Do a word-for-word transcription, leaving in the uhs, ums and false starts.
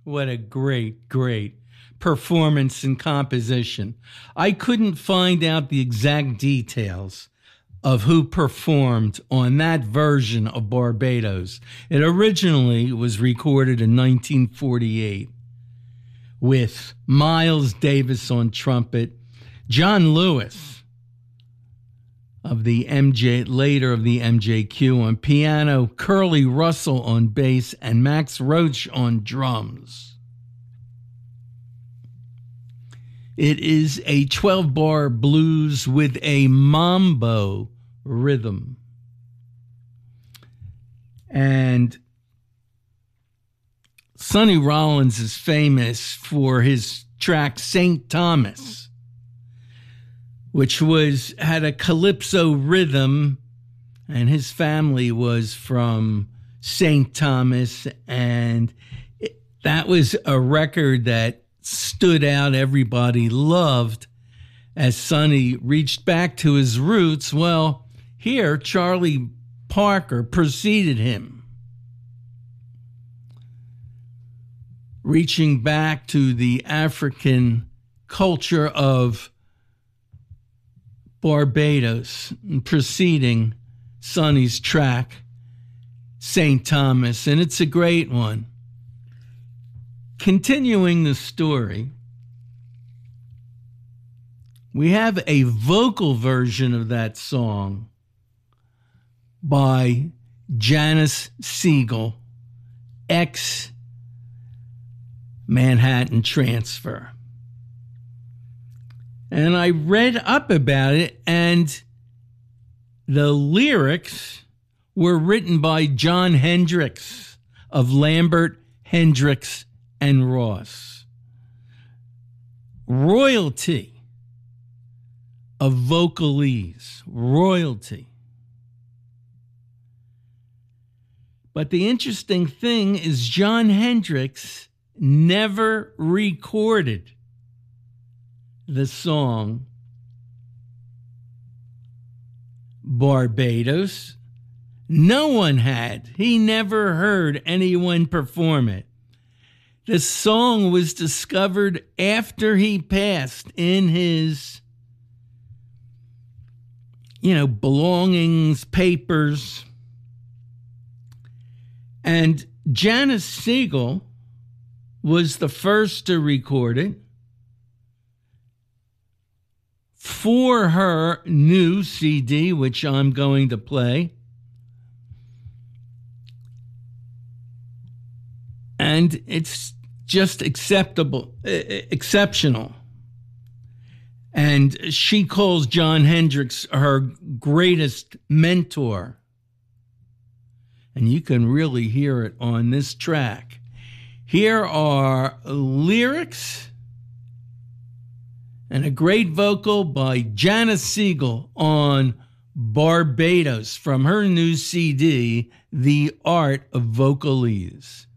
What a great, great performance and composition. I couldn't find out the exact details of who performed on that version of Barbados. It originally was recorded in nineteen forty-eight with Miles Davis on trumpet, John Lewis of the M J, later of the M J Q on piano, Curly Russell on bass, and Max Roach on drums. It is a twelve-bar blues with a mambo rhythm. And Sonny Rollins is famous for his track Saint Thomas, which was had a calypso rhythm, and his family was from Saint Thomas, and it, that was a record that stood out, everybody loved, as Sonny reached back to his roots. Well, here Charlie Parker preceded him, reaching back to the African culture of Barbados and preceding Sonny's track, Saint Thomas, and it's a great one. Continuing the story, we have a vocal version of that song by Janice Siegel, ex-Manhattan Transfer. And I read up about it, and the lyrics were written by John Hendricks of Lambert, Hendricks, and Ross. Royalty of vocalese. Royalty. But the interesting thing is John Hendricks never recorded the song Barbados. No one had. He never heard anyone perform it. The song was discovered after he passed in his, you know, belongings, papers. And Janice Siegel was the first to record it for her new C D, which I'm going to play. And it's just acceptable, exceptional. And she calls John Hendricks her greatest mentor. And you can really hear it on this track. Here are lyrics and a great vocal by Janice Siegel on Barbados from her new C D, The Art of Vocalese.